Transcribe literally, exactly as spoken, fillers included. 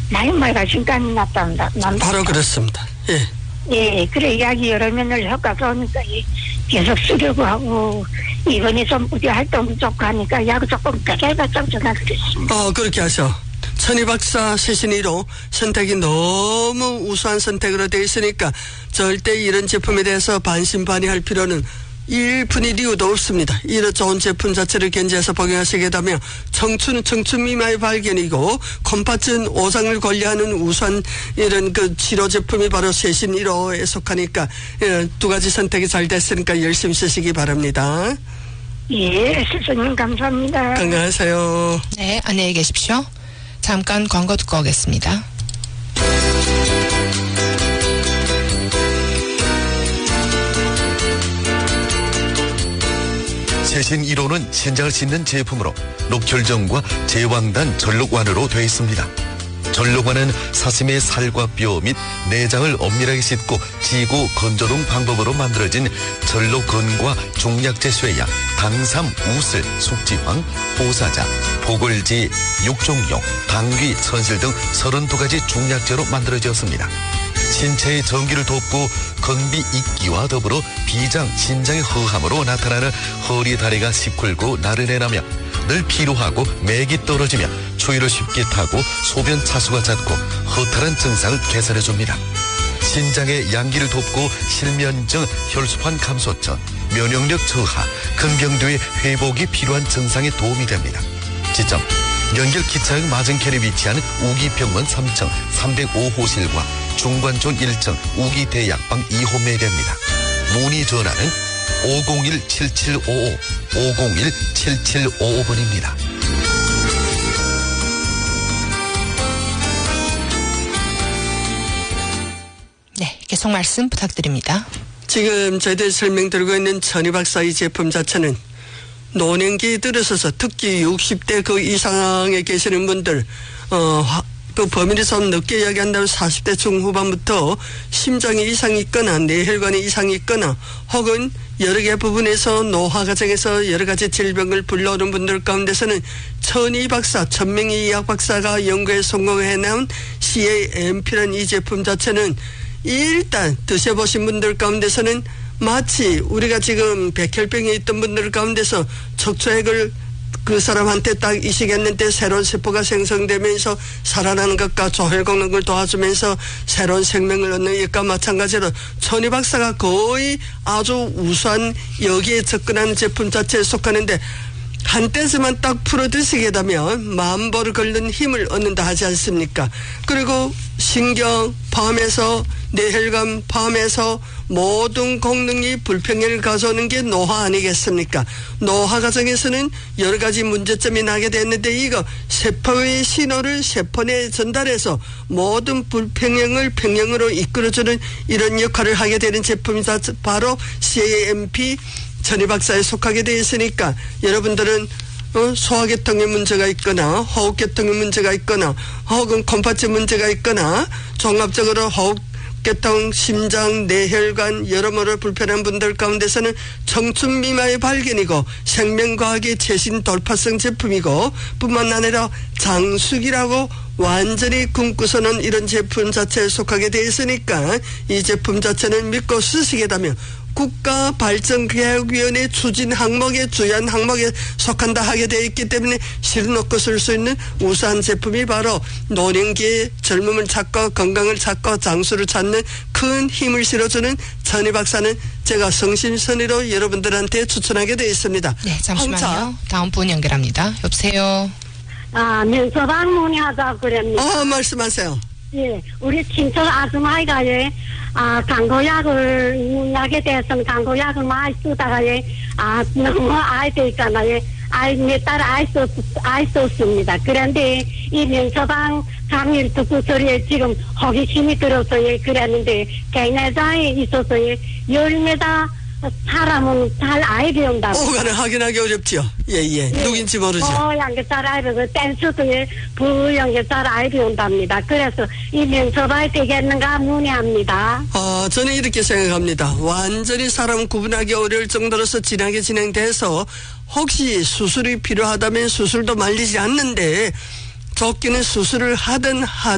나이말가 진단이 났답니다. 바로 그렇습니다. 예. 예, 그래 약이 여러 면을 효과가 오니까 계속 쓰려고 하고 이번에 좀 우리 활동 부족하니까 약을 조금 더 해봐 좀 전화드렸습니다. 어, 그렇게 하셔. 천희 박사 세신이로 선택이 너무 우수한 선택으로 되어 있으니까 절대 이런 제품에 대해서 반신반의할 필요는 일 분의 이유도 없습니다. 이런 좋은 제품 자체를 견지해서 복용하시게 되면 청춘은 청춘 미만의 발견이고 콤파튼 오상을 관리하는 우수한 이런 그 치료 제품이 바로 세신 일 호에 속하니까 두 가지 선택이 잘 됐으니까 열심히 쓰시기 바랍니다. 예, 스승님 감사합니다. 건강하세요. 네, 안녕히 계십시오. 잠깐 광고 듣고 오겠습니다. 세신 일 호는 신장을 씻는 제품으로 녹혈정과 제왕단 전록완으로 되어 있습니다. 전록완은 사슴의 살과 뼈 및 내장을 엄밀하게 씻고 지고 건조동 방법으로 만들어진 전록근과 중약제 쇠약, 당삼, 우슬, 숙지황, 보사자, 보글지, 육종용, 당귀, 선실 등 서른두 가지 중약제로 만들어졌습니다. 신체의 전기를 돕고 건비 익기와 더불어 비장, 신장의 허함으로 나타나는 허리 다리가 시큰고 나른해나며 늘 피로하고 맥이 떨어지며 추위를 쉽게 타고 소변 차수가 잦고 허탈한 증상을 개선해줍니다. 신장의 양기를 돕고 실면증, 혈소판 감소증, 면역력 저하, 근병도의 회복이 필요한 증상에 도움이 됩니다. 지점 연결 기차역 맞은편에 위치한 우기병원 삼 층 삼백오 호실과 중관촌 일 층 우기대약방 이 호 매대입니다. 문의 전화는 오공일 칠칠오오 오공일 칠칠오오 번입니다. 네, 계속 말씀 부탁드립니다. 지금 저희들 설명드리고 있는 천희 박사의 제품 자체는 노년기에 들어서서 특히 육십 대 그 이상에 계시는 분들 어, 그 범위를 좀 늦게 이야기한다면 사십 대 중후반부터 심장에 이상이 있거나 뇌혈관에 이상이 있거나 혹은 여러 개 부분에서 노화 과정에서 여러 가지 질병을 불러오는 분들 가운데서는 천희 박사, 천명희 의학 박사가 연구에 성공해낸 씨에이엠피라는 이 제품 자체는 일단 드셔보신 분들 가운데서는 마치 우리가 지금 백혈병에 있던 분들 가운데서 척추액을 그 사람한테 딱 이식했는데 새로운 세포가 생성되면서 살아나는 것과 조혈공능을 도와주면서 새로운 생명을 얻는 것과 마찬가지로 천희 박사가 거의 아주 우수한 여기에 접근하는 제품 자체에 속하는데 한때서만 딱 풀어 드시게 되면 만보를 걷는 힘을 얻는다 하지 않습니까? 그리고 신경 포함해서 뇌혈관 포함해서 모든功能이 불평을 가져오는 게 노화 아니겠습니까? 노화 과정에서는 여러 가지 문제점이 나게 됐는데 이거 세포의 신호를 세포 내에 전달해서 모든 불평형을 평형으로 이끌어주는 이런 역할을 하게 되는 제품이 바로 씨에이엠피 천희 박사에 속하게 되어 있으니까 여러분들은 어, 소화계통에 문제가 있거나 호흡계통에 문제가 있거나 혹은 콤파트 문제가 있거나 종합적으로 호흡계통, 심장, 뇌혈관 여러모로 불편한 분들 가운데서는 청춘 미만의 발견이고 생명과학의 최신 돌파성 제품이고 뿐만 아니라 장숙이라고 완전히 꿈꾸서는 이런 제품 자체에 속하게 되어 있으니까 이 제품 자체는 믿고 쓰시게 되면 국가발전개혁위원회 추진 항목에 주요한 항목에 속한다 하게 되어 있기 때문에 실놓고 쓸 수 있는 우수한 제품이 바로 노년기의 젊음을 찾고 건강을 찾고 장수를 찾는 큰 힘을 실어주는 천희 박사는 제가 성심선의로 여러분들한테 추천하게 되어 있습니다. 네, 잠시만요. 홍차. 다음 분 연결합니다. 여보세요. 아, 면서방 문의하자고 그랬는데. 어, 말씀하세요. 예, 우리 친척 아줌마가 예, 아, 강도약을, 약에 대해서는 강도약을 많이 쓰다가 예, 아, 너무 아이 되니까 예, 아이, 몇 달 아이 썼, 아이 썼습니다. 그런데 이 면서방 강의를 듣고 소리에 지금 호기심이 들어서 예, 그랬는데, 개내장에 있어서 예, 열매다 사람은 잘 아이 배운다고. 오가는 확인하기 어렵죠. 예, 예. 예. 누군지 모르죠. 부양 게 잘 아이 배우고, 댄스도 예, 부양 게 잘 아이 배운답니다. 그래서 이 면서봐야 되겠는가 문의합니다. 어, 저는 이렇게 생각합니다. 완전히 사람 구분하기 어려울 정도로서 진하게 진행돼서 혹시 수술이 필요하다면 수술도 말리지 않는데, 적기는 수술을 하든 하든